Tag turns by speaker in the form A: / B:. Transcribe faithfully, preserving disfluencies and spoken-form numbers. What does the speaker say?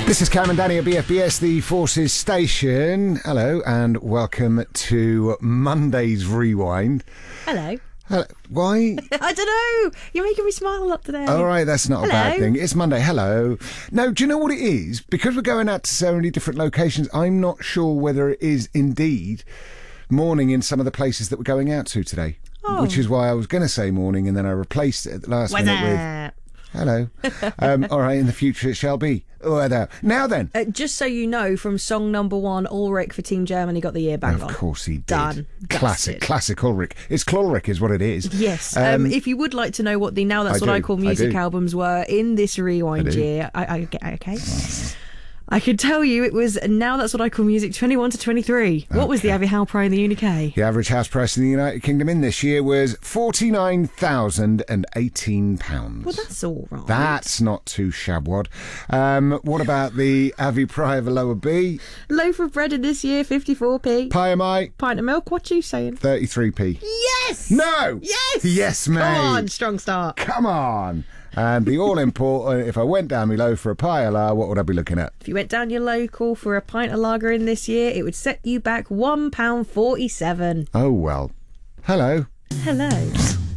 A: This is Cam and Danny at B F B S, the Forces Station. Hello and welcome to Monday's Rewind.
B: Hello.
A: Hello. Why?
B: I don't know. You're making me smile up today.
A: All right, that's not
B: Hello.
A: a bad thing. It's Monday. Hello. No, do you know what it is? Because we're going out to so many different locations, I'm not sure whether it is indeed morning in some of the places that we're going out to today.
B: Oh.
A: Which is why I was going to say morning and then I replaced it at the last
B: What's
A: minute
B: that?
A: with... Hello. um, all right, in the future it shall be. Weather. Now then.
B: Uh, just so you know, from song number one, Ulrich for Team Germany got the year bang
A: Of
B: on.
A: course he did.
B: Done.
A: Classic,
B: Dusted.
A: classic Ulrich. It's Clolric is what it is.
B: Yes.
A: Um,
B: Um, if you would like to know what the Now That's
A: I
B: What
A: do,
B: I Call
A: I
B: Music
A: do.
B: albums were in this rewind
A: I do.
B: year, I, I, I- okay. I could tell you it was Now That's What I Call Music twenty-one to twenty-three. What was the
A: Okay.
B: Abbey Howe Pro in the U K?
A: The average house price in the United Kingdom in this year was forty-nine thousand eighteen pounds.
B: Well, that's all right.
A: That's not too shabwad. Um, what about the Avi Pry of a lower B?
B: Loaf of bread in this year, fifty-four p.
A: P M I,
B: Pint of milk, what you saying?
A: thirty-three p.
B: Yes!
A: No!
B: Yes!
A: Yes, mate!
B: Come on, strong start.
A: Come on! And the all-important, if I went down below for a paella, what would I be looking at?
B: If you went down your local for a pint of lager in this year, it would set you back one pound forty-seven.
A: Oh, well. Hello.
B: Hello.